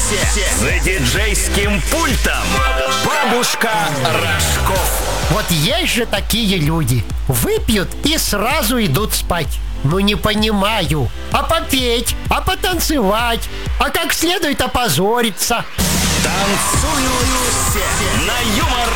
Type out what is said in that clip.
За диджейским пультом бабушка Рожков. Вот есть же такие люди. Выпьют и сразу идут спать. Ну не понимаю. А попеть, а потанцевать, а как следует опозориться. Танцуют все на Юмор